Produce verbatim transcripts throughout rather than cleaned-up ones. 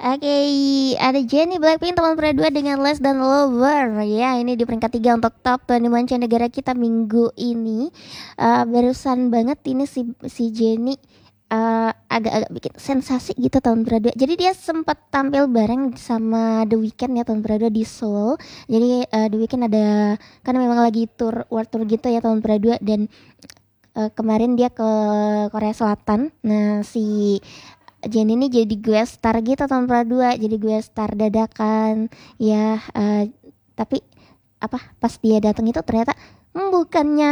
Oke, ada Jennie Blackpink teman dua dengan Less Than Lover. Ya, ini di peringkat tiga untuk top dua puluh mancanegara kita minggu ini. Uh, barusan banget ini si si Jennie uh, agak-agak bikin sensasi gitu tahun dua. Jadi dia sempat tampil bareng sama The Weeknd ya tahun dua di Seoul. Jadi uh, The Weeknd ada, karena memang lagi tour world tour gitu ya tahun dua, dan uh, kemarin dia ke Korea Selatan. Nah, si Jennie ini jadi guest star gitu tahun dua, jadi guest star dadakan ya. Uh, tapi apa pas dia datang itu ternyata hmm, bukannya,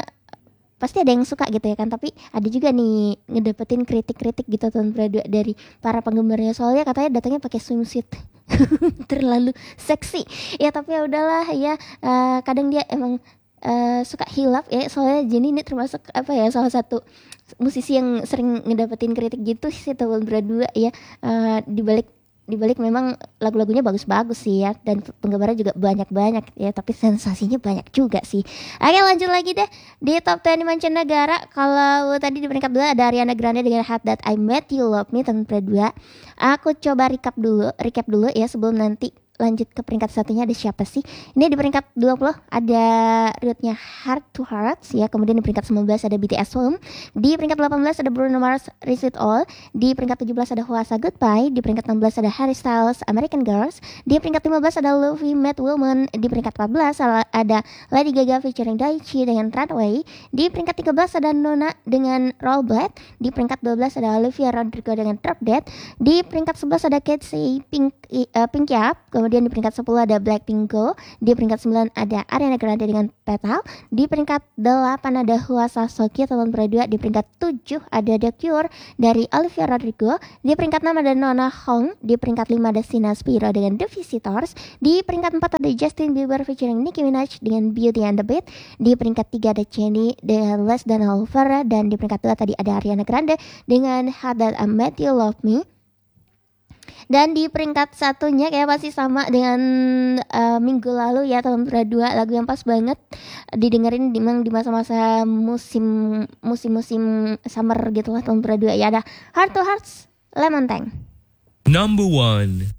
pasti ada yang suka gitu ya kan, tapi ada juga nih ngedapetin kritik-kritik gitu tahun dua dari para penggemarnya, soalnya katanya datangnya pakai swimsuit terlalu seksi ya. Tapi ya udahlah ya, uh, kadang dia emang uh, suka hilaf ya, soalnya Jennie ini termasuk apa ya, salah satu musisi yang sering ngedapetin kritik gitu sih tahun dua ya. Uh, dibalik dibalik memang lagu-lagunya bagus-bagus sih ya, dan penggemarnya juga banyak-banyak ya, tapi sensasinya banyak juga sih. Oke, lanjut lagi deh di top sepuluh mancanegara. Kalau tadi di peringkat dua ada Ariana Grande dengan How That I Met You Love Me tahun dua. Aku coba recap dulu recap dulu ya sebelum nanti lanjut ke peringkat satunya ada siapa sih. Ini di peringkat dua puluh ada Riotnya Heart to Hearts ya. Kemudian di peringkat sembilan belas ada B T S Home. Di peringkat delapan belas ada Bruno Mars Risk It All. Di peringkat tujuh belas ada Hwasa Goodbye. Di peringkat enam belas ada Harry Styles American Girls. Di peringkat lima belas ada Luffy Mad Woman. Di peringkat empat belas ada Lady Gaga featuring Daichi dengan Runway. Di peringkat tiga belas ada Nona dengan Roll Black. Di peringkat dua belas ada Olivia Rodrigo dengan Drop Dead. Di peringkat sebelas ada Ketsey Pink uh, Pink Up. Kemudian di peringkat sepuluh ada Blackpink Go. Di peringkat sembilan ada Ariana Grande dengan Petal. Di peringkat delapan ada Hwasa Soki tahun dua. Di peringkat tujuh ada The Cure dari Olivia Rodrigo. Di peringkat enam ada Nona Hong. Di peringkat lima ada Sina Spiro dengan The Visitors. Di peringkat empat ada Justin Bieber featuring Nicki Minaj dengan Beauty and the Beat. Di peringkat tiga ada Jennie dengan Less Than Lover. Dan di peringkat dua tadi ada Ariana Grande dengan How That I Met You Love Me. Dan di peringkat satunya kayak masih sama dengan uh, minggu lalu ya tahun dua, lagu yang pas banget didengerin di, di masa-masa musim musim-musim summer gitu lah tahun dua ya, ada Heart to Hearts Lemon Tang. Number one.